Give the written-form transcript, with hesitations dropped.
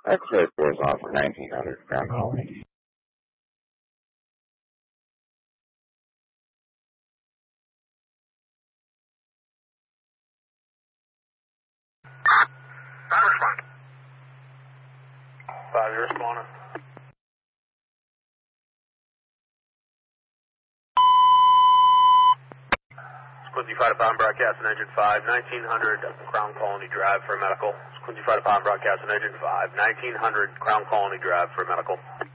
X-ray force off for 1900 Crown Colony. Five respond. 5, you're responding. Quincy Fire Department broadcasting Engine 5, 1900 Crown Colony Drive for medical. Quincy Fire Department broadcasting Engine 5, 1900 Crown Colony Drive for medical.